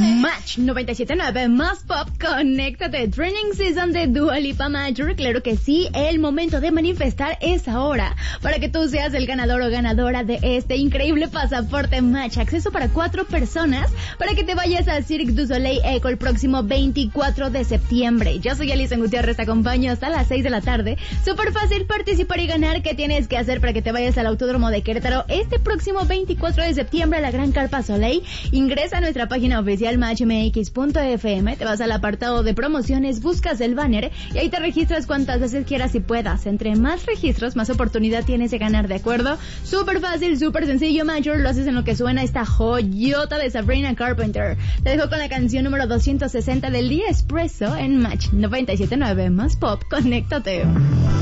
Match 97.9 más pop, conéctate. Training Season de Dua Lipa Major. Claro que sí, el momento de manifestar es ahora, para que tú seas el ganador o ganadora de este increíble pasaporte Match. Acceso para 4 personas para que te vayas al Cirque du Soleil Eco el próximo 24 de septiembre. Yo soy Alison Gutiérrez, te acompaño hasta las 6 de la tarde. Súper fácil participar y ganar. ¿Qué tienes que hacer para que te vayas al Autódromo de Querétaro este próximo 24 de septiembre a la Gran Carpa Soleil? Ingresa a nuestra página oficial matchmx.fm, te vas al apartado de promociones, buscas el banner y ahí te registras cuantas veces quieras y puedas. Entre más registros, más oportunidad tienes de ganar, ¿de acuerdo? Súper fácil, súper sencillo. Major, lo haces en lo que suena esta joyota de Sabrina Carpenter. Te dejo con la canción número 260 del día Espresso en Match 97.9 más pop, conéctate.